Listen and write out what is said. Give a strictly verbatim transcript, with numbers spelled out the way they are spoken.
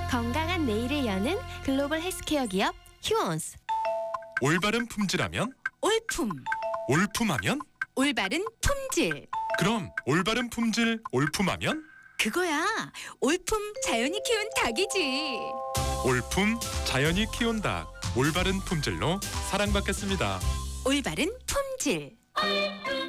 건강한 내일을 여는 글로벌 헬스케어 기업 휴원스. 올바른 품질하면 올품, 올품하면 올바른 품질. 그럼 올바른 품질 올품하면 그거야, 올품 자연이 키운 닭이지. 올품 자연이 키운 닭 올바른 품질로 사랑받겠습니다. 올바른 품질.